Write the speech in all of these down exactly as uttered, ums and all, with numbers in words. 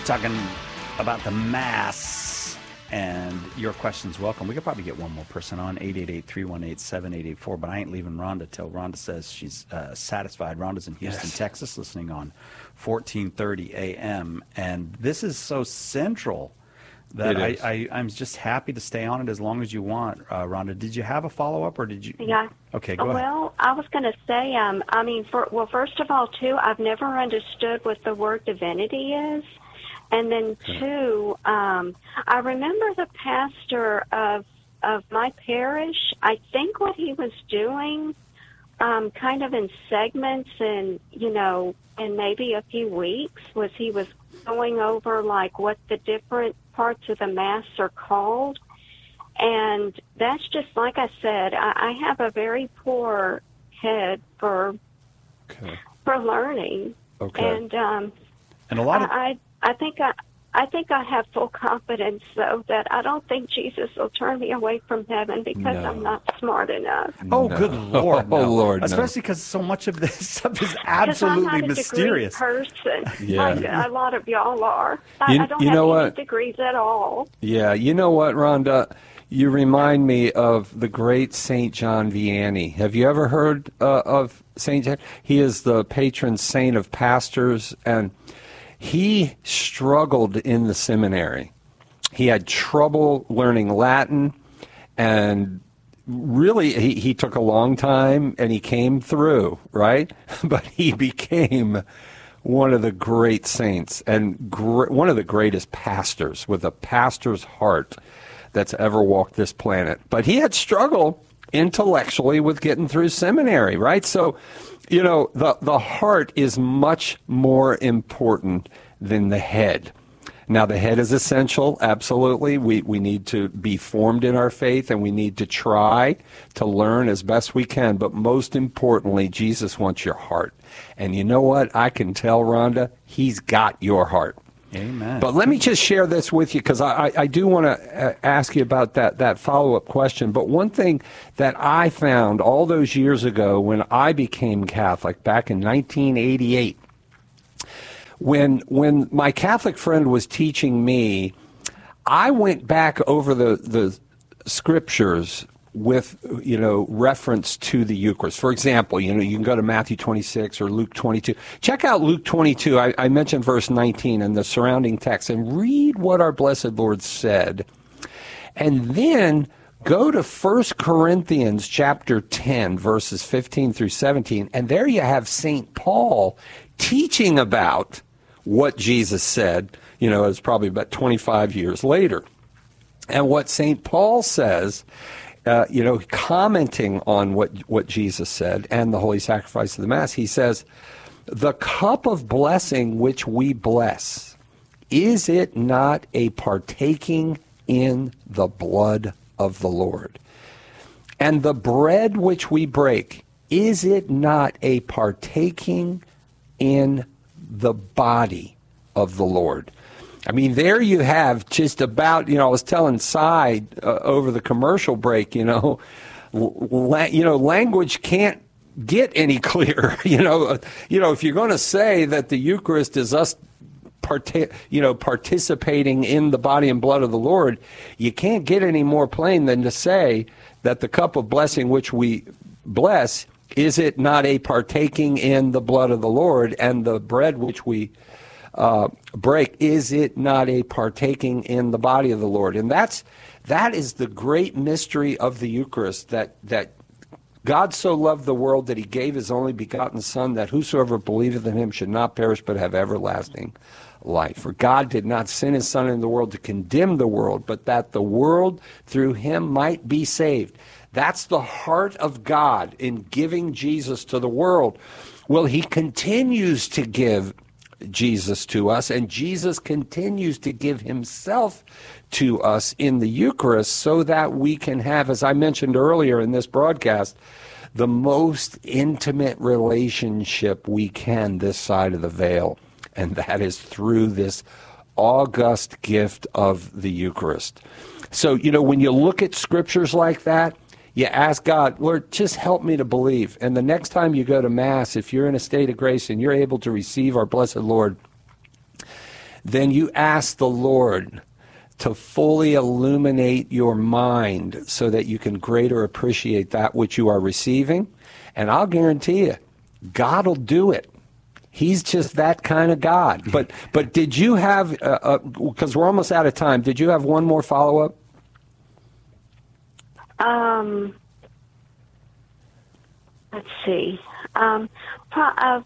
talking about the Mass, and your questions welcome. We could probably get one more person on, eight eight eight, three one eight, seven eight eight four, but I ain't leaving Rhonda till Rhonda says she's uh, satisfied. Rhonda's in Houston, Yes. Texas, listening on fourteen thirty A M, and this is so central that It I, is. I, I'm just happy to stay on it as long as you want. Uh, Rhonda, did you have a follow-up, or did you? Yeah. Okay, go ahead. Well, I was going to say, um, I mean, for, well, first of all, too, I've never understood what the word divinity is. And then, two, um, I remember the pastor of of my parish, I think what he was doing um, kind of in segments and, you know, in maybe a few weeks was he was going over, like, what the different parts of the Mass are called. And that's just, like I said, I, I have a very poor head for Okay. for learning. Okay. And um, And a lot of I, I think I, I think I have full confidence, though, that I don't think Jesus will turn me away from heaven because No. I'm not smart enough. Oh, No. good Lord! Oh, no. Lord, no. Especially because so much of this stuff is Because I'm absolutely not a mysterious. degree person, Yeah. like a lot of y'all are. I, You- I don't you have know any what? degrees at all. Yeah, you know what, Rhonda? You remind me of the great Saint John Vianney. Have you ever heard uh, of Saint John? He is the patron saint of pastors, and he struggled in the seminary. He had trouble learning Latin, and really he, he took a long time, and he came through, right? But he became one of the great saints and gr- one of the greatest pastors with a pastor's heart that's ever walked this planet. But he had struggled intellectually with getting through seminary, right? So, you know, the, the heart is much more important than the head. Now, the head is essential, absolutely. We, we need to be formed in our faith, and we need to try to learn as best we can. But most importantly, Jesus wants your heart. And you know what? I can tell, Rhonda, he's got your heart. Amen. But let me just share this with you, because I, I, I do want to ask you about that, that follow-up question. But one thing that I found all those years ago when I became Catholic, back in nineteen eighty-eight, when when my Catholic friend was teaching me, I went back over the, the scriptures with, you know, reference to the Eucharist. For example, you know, you can go to Matthew twenty-six or Luke twenty-two. Check out Luke twenty-two. I, I mentioned verse nineteen and the surrounding text, and read what our blessed Lord said. And then go to First Corinthians chapter ten, verses fifteen through seventeen, and there you have Saint Paul teaching about what Jesus said. You know, it's probably about twenty-five years later. And what Saint Paul says, uh, you know, commenting on what, what Jesus said and the holy sacrifice of the Mass, he says, "The cup of blessing which we bless, is it not a partaking in the blood of the Lord? And the bread which we break, is it not a partaking in the body of the Lord?" I mean, there you have just about, you know, I was telling Cy uh, over the commercial break, you know, la- you know, language can't get any clearer. You know, uh, you know, if you're going to say that the Eucharist is us Parta- you know, participating in the body and blood of the Lord, you can't get any more plain than to say that the cup of blessing which we bless, is it not a partaking in the blood of the Lord? And the bread which we uh, break, is it not a partaking in the body of the Lord? And that's that is the great mystery of the Eucharist, that that God so loved the world that he gave his only begotten Son, that whosoever believeth in him should not perish but have everlasting life. For God did not send his Son into the world to condemn the world, but that the world through him might be saved. That's the heart of God in giving Jesus to the world. Well, he continues to give Jesus to us, and Jesus continues to give himself to us in the Eucharist, so that we can have, as I mentioned earlier in this broadcast, the most intimate relationship we can this side of the veil, and that is through this august gift of the Eucharist. So, you know, when you look at scriptures like that, you ask God, Lord, just help me to believe. And the next time you go to Mass, if you're in a state of grace and you're able to receive our blessed Lord, then you ask the Lord to fully illuminate your mind so that you can greater appreciate that which you are receiving. And I'll guarantee you, God will do it. He's just that kind of God. But but did you have, because uh, uh, we're almost out of time, did you have one more follow-up? Um, let's see. Um, pro- uh,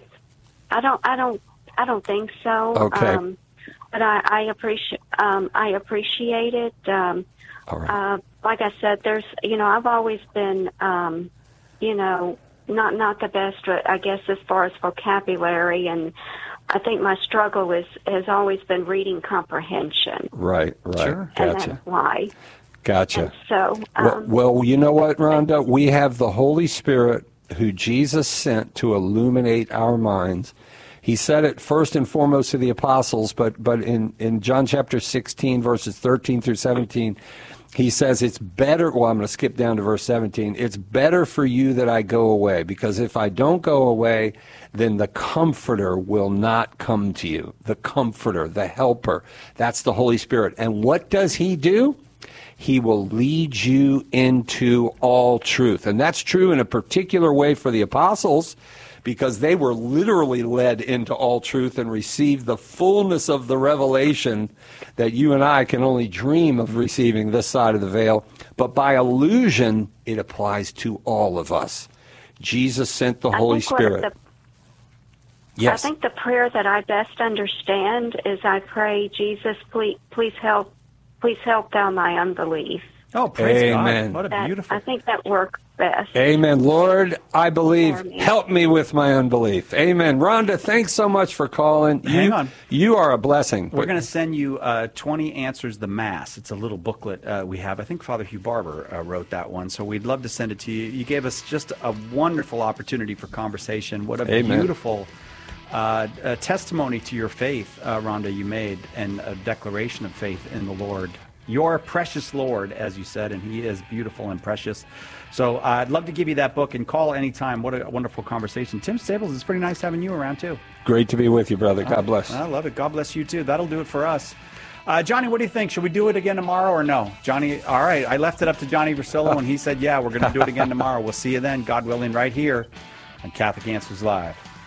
I don't, I don't, I don't think so. Okay. Um, but I, I appreciate, um, I appreciate it. Um, All right. uh, like I said, there's, you know, I've always been, um, you know, not not the best, I guess, as far as vocabulary, and I think my struggle is has always been reading comprehension. Right, right. Sure. And Gotcha. that's why. Gotcha. And so, Well, um, well, you know what, Rhonda? We have the Holy Spirit who Jesus sent to illuminate our minds. He said it first and foremost to the apostles, but but in, in John chapter sixteen, verses thirteen through seventeen, he says it's better, well, I'm going to skip down to verse seventeen, it's better for you that I go away, because if I don't go away, then the Comforter will not come to you. The Comforter, the Helper, that's the Holy Spirit. And what does he do? He will lead you into all truth. And that's true in a particular way for the apostles, because they were literally led into all truth and received the fullness of the revelation that you and I can only dream of receiving this side of the veil. But by allusion, it applies to all of us. Jesus sent the I Holy think what Spirit. the- Yes. I think the prayer that I best understand is I pray, Jesus, please, please help, please help thou my unbelief. Oh, praise Amen. God. What a That, beautiful. I think that works best. Amen. Lord, I believe. For me. Help me with my unbelief. Amen. Rhonda, thanks so much for calling. Hang you, on. You are a blessing. We're going to send you uh, twenty Answers the Mass. It's a little booklet uh, we have. I think Father Hugh Barber uh, wrote that one, so we'd love to send it to you. You gave us just a wonderful opportunity for conversation. What a Amen. beautiful uh, a testimony to your faith, uh, Rhonda, you made, and a declaration of faith in the Lord. Your precious Lord, as you said, and he is beautiful and precious. So uh, I'd love to give you that book and call anytime. What a wonderful conversation. Tim Stables, it's pretty nice having you around, too. Great to be with you, brother. God bless. I love it. God bless you, too. That'll do it for us. Uh, Johnny, what do you think? Should we do it again tomorrow or no? Johnny, all right. I left it up to Johnny Versillo, and he said, yeah, we're going to do it again tomorrow. We'll see you then, God willing, right here on Catholic Answers Live.